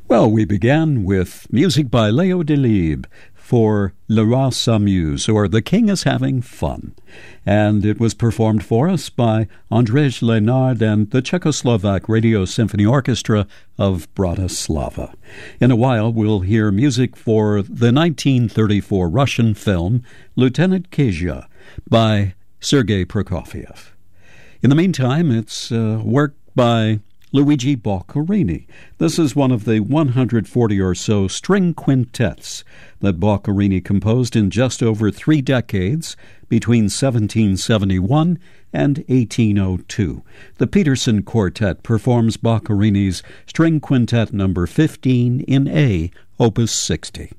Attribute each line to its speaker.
Speaker 1: Well, we began with music by Léo Delibes for Le Roi s'amuse, or The King is Having Fun. And it was performed for us by Andrzej Lenard and the Czechoslovak Radio Symphony Orchestra of Bratislava. In a while, we'll hear music for the 1934 Russian film Lieutenant Kezha by Sergei Prokofiev. In the meantime, it's work by Luigi Boccherini. This is one of the 140 or so string quintets that Boccherini composed in just over 3 decades between 1771 and 1802. The Peterson Quartet performs Boccherini's String Quintet number 15 in A, Opus 60.